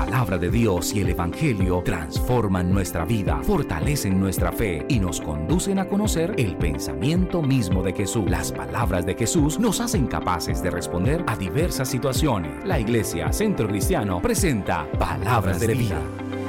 palabra de Dios y el Evangelio transforman nuestra vida, fortalecen nuestra fe y nos conducen a conocer el pensamiento mismo de Jesús. Las palabras de Jesús nos hacen capaces de responder a diversas situaciones. La Iglesia Centro Cristiano presenta Palabras de Vida.